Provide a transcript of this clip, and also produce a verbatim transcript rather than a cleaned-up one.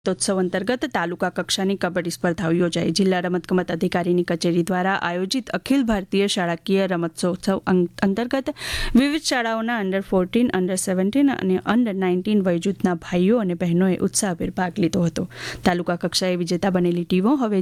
ઉત્સવ અંતર્ગત તાલુકા કક્ષાની કબડ્ડી સ્પર્ધાઓ યોજાઈ. જિલ્લા રમતગમત અધિકારીની કચેરી દ્વારા આયોજિત અખિલ ભારતીય શાળાકીય રમતોત્સવ અંતર્ગત વિવિધ શાળાઓના અંડર ફોર્ટીન, અંડર સેવન્ટીન અને અંડર નાઇન્ટીન વયજૂથના ભાઈઓ અને બહેનોએ ઉત્સાહભેર ભાગ લીધો હતો. તાલુકા કક્ષાએ વિજેતા બનેલી ટીમો હવે